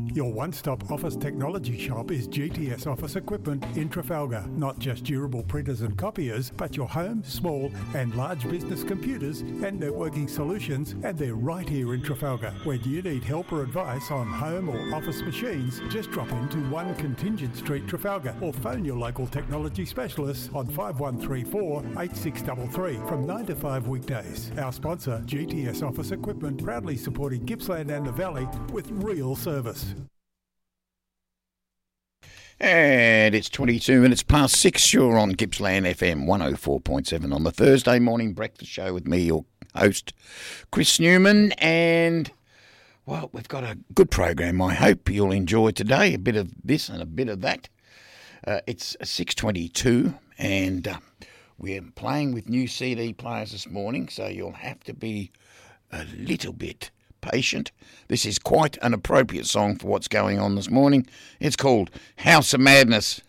Your one-stop office technology shop is GTS Office Equipment in Trafalgar. Not just durable printers and copiers, but your home, small and large business computers and networking solutions, and they're right here in Trafalgar. When you need help or advice on home or office machines, just drop into 1 Contingent Street, Trafalgar, or phone your local technology specialists on 5134 8633 from 9 to 5 weekdays. Our sponsor, GTS Office Equipment, proudly supporting Gippsland and the Valley with real service. And it's 22 minutes past 6. You're on Gippsland FM 104.7 on the Thursday morning breakfast show with me, your host, Chris Newman. And, well, we've got a good program. I hope you'll enjoy today. A bit of this and a bit of that. It's 6:22 and we're playing with new CD players this morning, so you'll have to be a little bit patient. This is quite an appropriate song for what's going on this morning. It's called House of Madness.